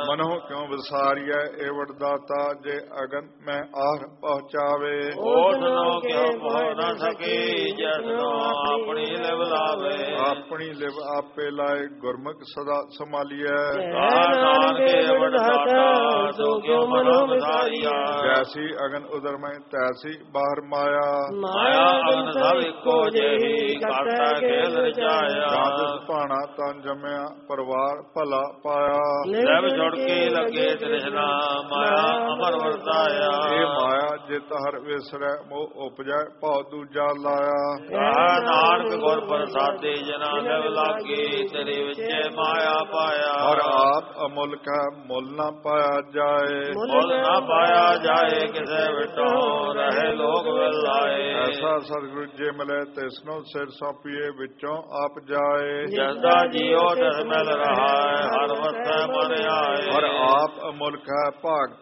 ਮਨੋ ਕਿਉ ਵਿਸਾਰੀਐ ਏਵੜ ਦਾਤਾ ਜੇ ਅਗਨ ਮੈਂ ਆਹ ਪਹੁੰਚਾਵੇ। ਉਸਨੋ ਕਿਉ ਪਹੁ ਨ ਸਕੀ ਜਸਨੋ ਆਪਣੀ ਲਿਵ ਲਾਵੇ। ਆਪਣੀ ਲਿਵ ਆਪੇ ਲਾਏ ਗੁਰਮੁਖ ਸਦਾ ਸੰਭਾਲੀਐ। ਨਾਨਕ ਏਵੜ ਦਾਤਾ ਸੋ ਕਿਉ ਮਨੋ ਵਿਸਾਰੀਆ। ਜੈਸੀ ਅਗਨ ਉਦਰ ਮੈਂ ਤੈਸੀ ਬਾਹਰ ਮਾਇਆ। ਮਾਇਆ ਅਗਨ ਸਭ ਇੱਕੋ ਜਿਹੀ ਕਰਤਾ ਖੇਲ ਰਚਾਇਆ। ਰਾਜਸ ਭਾਣਾ ਤਨ ਜੰਮਿਆ ਪਰਿਵਾਰ ਭਲਾ ਪਾਇਆ। ਲਿਵ ਛੁੜਕੀ ਲੱਗੇ ਤ੍ਰਿਸ਼ਨਾ ਮਾਇਆ ਅਮਰ ਵਰਤਾਇਆ। ਇਹ ਮਾਇਆ ਜਿਤ ਹਰ ਵਿਸਰੈ ਮੋਹ ਉਪਜੈ ਭਉ ਦੂਜਾ ਲਾਇਆ। ਨਾਨਕ ਗੁਰ ਪ੍ਰਸਾਦੇ ਜਨਾ ਲਿਵ ਲਾਗੀ ਤੇਰੇ ਵਿਚੇ ਮਾਇਆ ਪਾਇਆ। ਹਰ ਆਪ ਅਮੁੱਲਕ ਹੈ ਮੁੱਲ ਨਾ ਪਾਇਆ ਜਾਏ। ਮੁੱਲ ਨਾ ਪਾਇਆ ਜਾਏ ਕਿਸੇ ਵਿਟੋਂ ਰਹੇ ਲੋਕ ਵਿਲਾਏ। ਐਸਾ ਸਤਿਗੁਰੂ ਜੇ ਮਿਲੇ ਤਿਸਨੋ ਸਿਰ ਸੌਂਪੀਏ ਵਿੱਚੋਂ ਆਪ ਜਾਏ। ਜਸਦਾ ਜੀਉ ਦਸ ਮਿਲ ਰਹਾ ਹਰ ਵਸੈ ਮਨ ਆਏ। ਹਰ ਆਪ ਅਮੁੱਲਕ ਹੈ ਭਾਗ